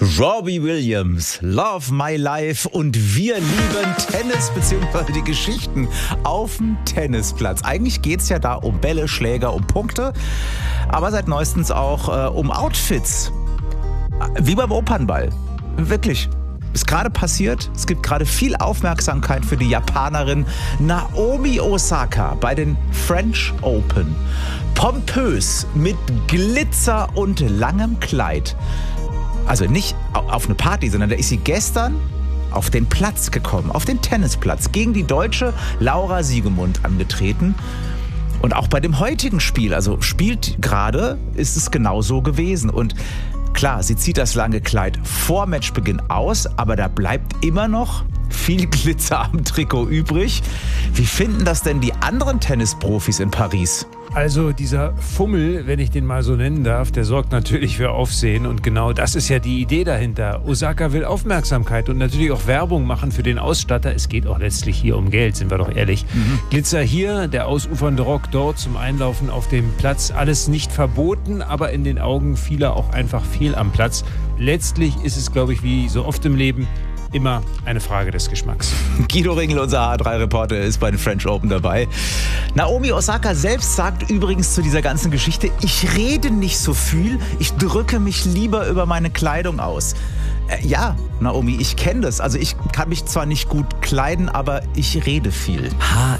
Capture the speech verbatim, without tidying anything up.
Robbie Williams, Love My Life, und wir lieben Tennis bzw. die Geschichten auf dem Tennisplatz. Eigentlich geht es ja da um Bälle, Schläger, um Punkte, aber seit neuestens auch äh, um Outfits. Wie beim Opernball. Wirklich. Ist gerade passiert. Es gibt gerade viel Aufmerksamkeit für die Japanerin Naomi Osaka bei den French Open. Pompös mit Glitzer und langem Kleid. Also nicht auf eine Party, sondern da ist sie gestern auf den Platz gekommen, auf den Tennisplatz, gegen die Deutsche Laura Siegemund angetreten. Und auch bei dem heutigen Spiel, also spielt gerade, ist es genauso gewesen. Und klar, sie zieht das lange Kleid vor Matchbeginn aus, aber da bleibt immer noch viel Glitzer am Trikot übrig. Wie finden das denn die anderen Tennisprofis in Paris? Also dieser Fummel, wenn ich den mal so nennen darf, der sorgt natürlich für Aufsehen, und genau das ist ja die Idee dahinter. Osaka will Aufmerksamkeit und natürlich auch Werbung machen für den Ausstatter. Es geht auch letztlich hier um Geld, sind wir doch ehrlich. Mhm. Glitzer hier, der ausufernde Rock dort zum Einlaufen auf dem Platz. Alles nicht verboten, aber in den Augen vieler auch einfach fehl am Platz. Letztlich ist es, glaube ich, wie so oft im Leben, immer eine Frage des Geschmacks. Guido Ringel, unser H drei Reporter, ist bei den French Open dabei. Naomi Osaka selbst sagt übrigens zu dieser ganzen Geschichte: Ich rede nicht so viel, ich drücke mich lieber über meine Kleidung aus. Äh, ja, Naomi, ich kenne das. Also ich kann mich zwar nicht gut kleiden, aber ich rede viel. H